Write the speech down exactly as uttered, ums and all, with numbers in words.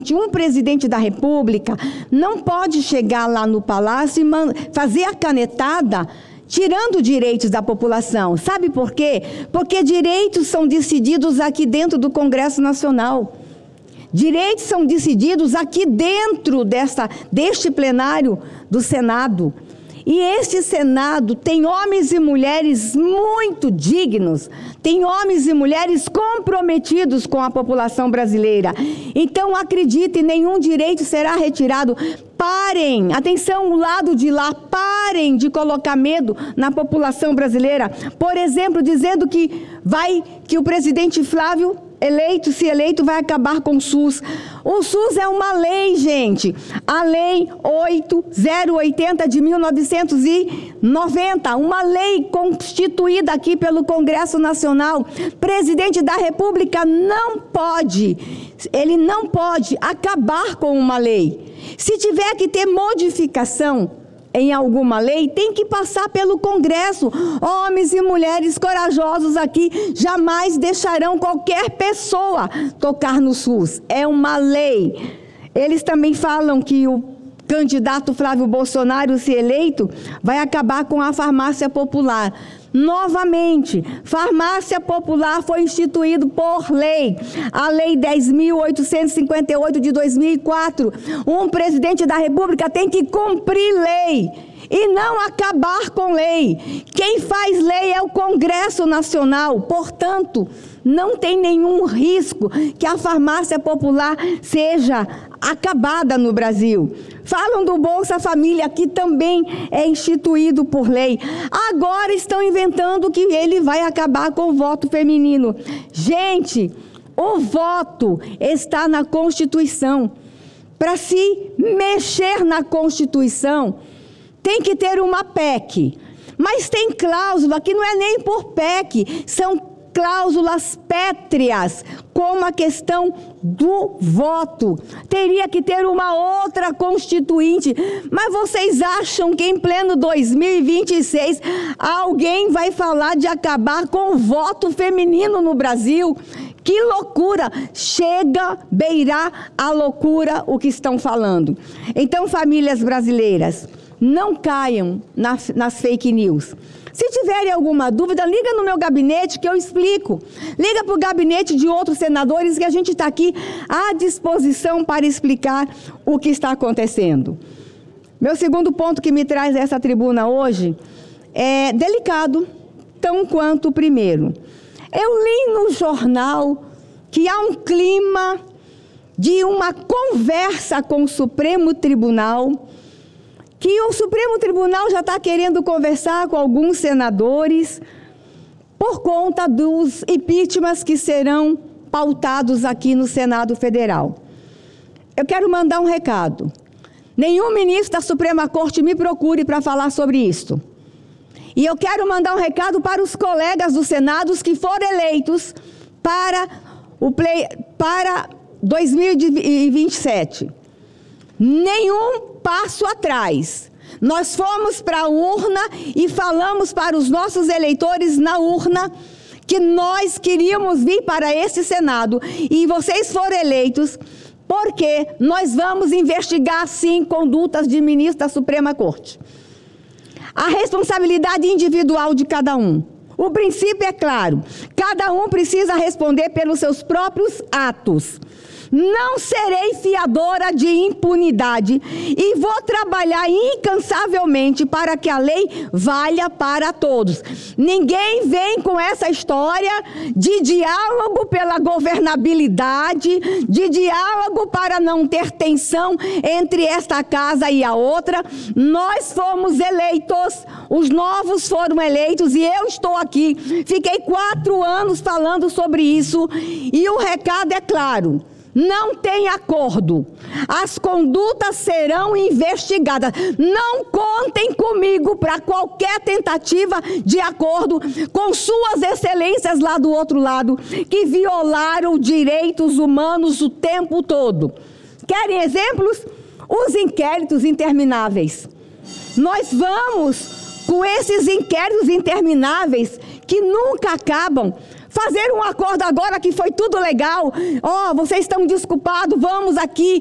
Um presidente da República não pode chegar lá no palácio e fazer a canetada tirando direitos da população. Sabe por quê? Porque direitos são decididos aqui dentro do Congresso Nacional. Direitos são decididos aqui dentro dessa, deste plenário do Senado. E este Senado tem homens e mulheres muito dignos, tem homens e mulheres comprometidos com a população brasileira. Então, acreditem, nenhum direito será retirado. Parem, atenção, o lado de lá, parem de colocar medo na população brasileira. Por exemplo, dizendo que, vai, que o presidente Flávio, eleito, se eleito, vai acabar com o SUS. O SUS é uma lei, gente. A Lei oito mil oitenta de mil novecentos e noventa, uma lei constituída aqui pelo Congresso Nacional. Presidente da República não pode, ele não pode acabar com uma lei. Se tiver que ter modificação em alguma lei, tem que passar pelo Congresso. Homens e mulheres corajosos aqui jamais deixarão qualquer pessoa tocar no SUS. É uma lei. Eles também falam que o candidato Flávio Bolsonaro, se eleito, vai acabar com a farmácia popular. Novamente, farmácia popular foi instituído por lei, a Lei dez mil oitocentos e cinquenta e oito de dois mil e quatro. Um presidente da República tem que cumprir lei e não acabar com lei. Quem faz lei é o Congresso Nacional, portanto, não tem nenhum risco que a farmácia popular seja acabada no Brasil. Falam do Bolsa Família, que também é instituído por lei. Agora estão inventando que ele vai acabar com o voto feminino. Gente, o voto está na Constituição. Para se mexer na Constituição, tem que ter uma P E C. Mas tem cláusula que não é nem por P E C, são cláusulas pétreas, como a questão do voto. Teria que ter uma outra constituinte. Mas vocês acham que em pleno dois mil e vinte e seis alguém vai falar de acabar com o voto feminino no Brasil? Que loucura! Chega a beirar a loucura o que estão falando. Então, famílias brasileiras, não caiam nas, nas fake news. Se tiverem alguma dúvida, liga no meu gabinete que eu explico. Liga para o gabinete de outros senadores que a gente está aqui à disposição para explicar o que está acontecendo. Meu segundo ponto que me traz a essa tribuna hoje é delicado, tão quanto o primeiro. Eu li no jornal que há um clima de uma conversa com o Supremo Tribunal, que o Supremo Tribunal já está querendo conversar com alguns senadores por conta dos impeachments que serão pautados aqui no Senado Federal. Eu quero mandar um recado. Nenhum ministro da Suprema Corte me procure para falar sobre isso. E eu quero mandar um recado para os colegas do Senado que foram eleitos para, o play, para dois mil e vinte e sete. Nenhum passo atrás. Nós fomos para a urna e falamos para os nossos eleitores na urna que nós queríamos vir para esse Senado e vocês foram eleitos porque nós vamos investigar, sim, condutas de ministros da Suprema Corte. A responsabilidade individual de cada um. O princípio é claro, cada um precisa responder pelos seus próprios atos. Não serei fiadora de impunidade e vou trabalhar incansavelmente para que a lei valha para todos. Ninguém vem com essa história de diálogo pela governabilidade, de diálogo para não ter tensão entre esta casa e a outra. Nós fomos eleitos, os novos foram eleitos e eu estou aqui. Fiquei quatro anos falando sobre isso e o recado é claro. Não tem acordo. As condutas serão investigadas. Não contem comigo para qualquer tentativa de acordo com suas excelências lá do outro lado, que violaram direitos humanos o tempo todo. Querem exemplos? Os inquéritos intermináveis. Nós vamos, com esses inquéritos intermináveis, que nunca acabam, fazer um acordo agora que foi tudo legal. Ó, oh, vocês estão desculpados, vamos aqui